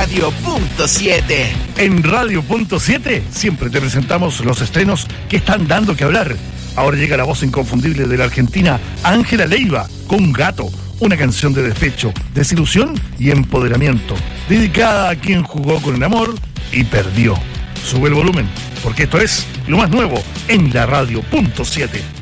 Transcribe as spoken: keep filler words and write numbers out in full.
Radio Punto siete. En Radio Punto siete siempre te presentamos los estrenos que están dando que hablar. Ahora llega la voz inconfundible de la argentina Ángela Leiva con Gato, una canción de despecho, desilusión y empoderamiento, dedicada a quien jugó con el amor y perdió. Sube el volumen, porque esto es lo más nuevo en la Radio Punto siete.